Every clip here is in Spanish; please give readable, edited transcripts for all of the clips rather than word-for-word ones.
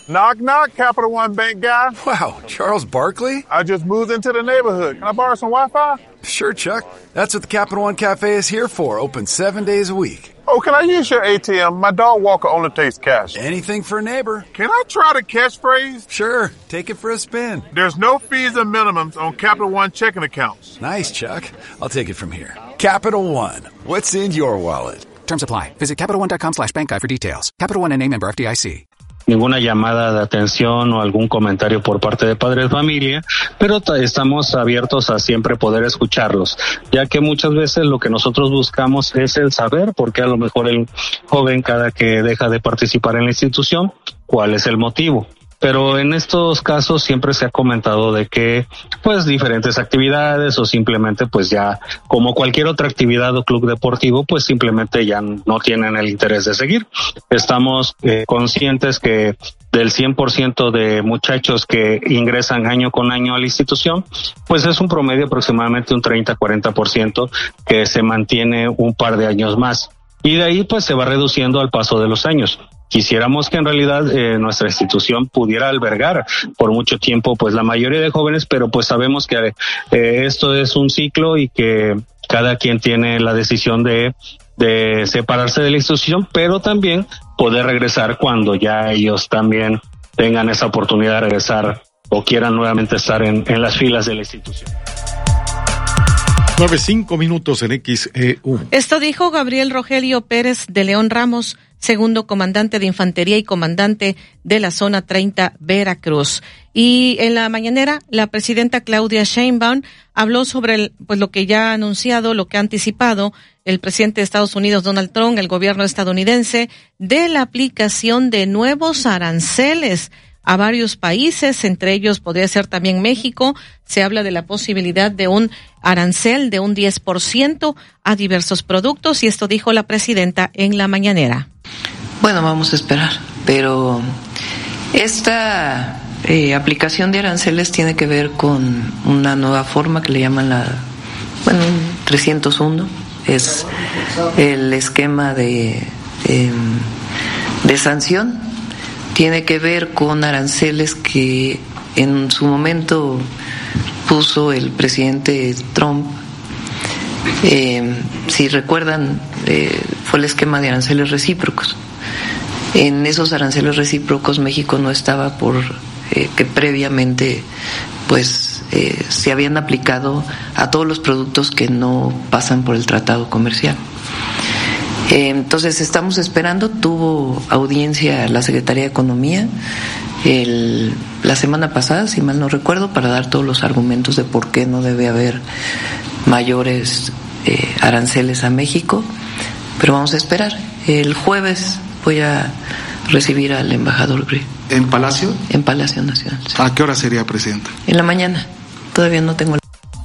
Knock, knock, Capital One Bank guy. Wow, Charles Barkley? I just moved into the neighborhood. Can I borrow some Wi-Fi? Sure, Chuck. That's what the Capital One Cafe is here for, open 7 days a week. Oh, can I use your ATM? My dog Walker only takes cash. Anything for a neighbor. Can I try the catchphrase? Sure, take it for a spin. There's no fees or minimums on Capital One checking accounts. Nice, Chuck. I'll take it from here. Capital One. What's in your wallet? Terms apply. Visit CapitalOne.com/bankguide for details. Capital One and a member FDIC. Ninguna llamada de atención o algún comentario por parte de padres de familia, pero estamos abiertos a siempre poder escucharlos, ya que muchas veces lo que nosotros buscamos es el saber por qué a lo mejor el joven cada que deja de participar en la institución, cuál es el motivo. Pero en estos casos siempre se ha comentado de que pues diferentes actividades o simplemente pues ya como cualquier otra actividad o club deportivo pues simplemente ya no tienen el interés de seguir. Estamos conscientes que del 100% de muchachos que ingresan año con año a la institución, pues es un promedio aproximadamente un 30-40% que se mantiene un par de años más. Y de ahí pues se va reduciendo al paso de los años. Quisiéramos que en realidad nuestra institución pudiera albergar por mucho tiempo pues la mayoría de jóvenes, pero pues sabemos que esto es un ciclo y que cada quien tiene la decisión de separarse de la institución, pero también poder regresar cuando ya ellos también tengan esa oportunidad de regresar o quieran nuevamente estar en las filas de la institución. 9:05 en XEU. Esto dijo Gabriel Rogelio Pérez de León Ramos, segundo comandante de infantería y comandante de la zona 30 Veracruz. Y en la mañanera, la presidenta Claudia Sheinbaum habló sobre lo que ya ha anunciado, lo que ha anticipado el presidente de Estados Unidos, Donald Trump, el gobierno estadounidense, de la aplicación de nuevos aranceles a varios países, entre ellos podría ser también México. Se habla de la posibilidad de un arancel de un 10% a diversos productos, y esto dijo la presidenta en la mañanera. Bueno, vamos a esperar, pero esta aplicación de aranceles tiene que ver con una nueva forma que le llaman 301, es el esquema de sanción. Tiene que ver con aranceles que en su momento puso el presidente Trump. Si recuerdan, fue el esquema de aranceles recíprocos. En esos aranceles recíprocos México no estaba que previamente se habían aplicado a todos los productos que no pasan por el tratado comercial. Entonces estamos esperando, tuvo audiencia la Secretaría de Economía la semana pasada, si mal no recuerdo, para dar todos los argumentos de por qué no debe haber mayores aranceles a México, pero vamos a esperar. El jueves voy a recibir al embajador Gray. ¿En Palacio? En Palacio Nacional. Sí. ¿A qué hora sería, presidenta? En la mañana, todavía no tengo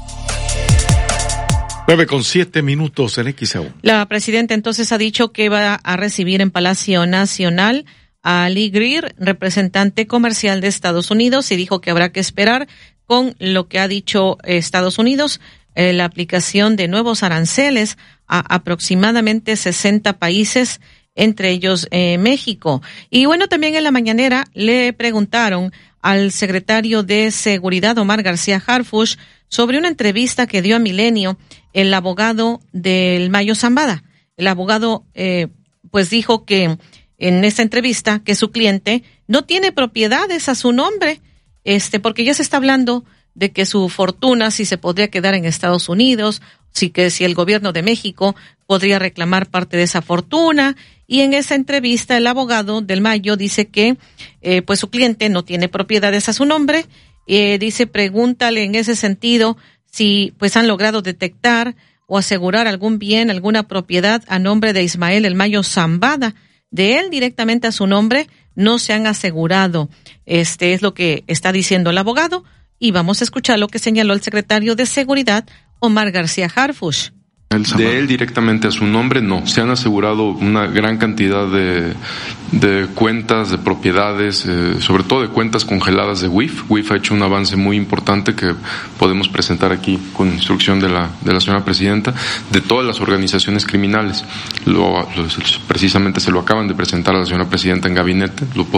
9:07 en XEU. La presidenta entonces ha dicho que va a recibir en Palacio Nacional a Lee Greer, representante comercial de Estados Unidos, y dijo que habrá que esperar con lo que ha dicho Estados Unidos, la aplicación de nuevos aranceles a aproximadamente 60 países, entre ellos México. Y bueno, también en la mañanera le preguntaron al secretario de Seguridad, Omar García Harfuch, sobre una entrevista que dio a Milenio el abogado del Mayo Zambada. El abogado dijo que en esta entrevista que su cliente no tiene propiedades a su nombre, porque ya se está hablando de que su fortuna si se podría quedar en Estados Unidos, si el gobierno de México podría reclamar parte de esa fortuna. Y en esa entrevista el abogado del Mayo dice que su cliente no tiene propiedades a su nombre. Dice, pregúntale en ese sentido si han logrado detectar o asegurar algún bien, alguna propiedad a nombre de Ismael El Mayo Zambada. De él directamente a su nombre no se han asegurado. Es lo que está diciendo el abogado, y vamos a escuchar lo que señaló el secretario de Seguridad, Omar García Harfuch. De él directamente a su nombre, no. Se han asegurado una gran cantidad de cuentas, de propiedades, sobre todo de cuentas congeladas de WIF. WIF ha hecho un avance muy importante que podemos presentar aquí con instrucción de la señora presidenta, de todas las organizaciones criminales. Precisamente se lo acaban de presentar a la señora presidenta en gabinete.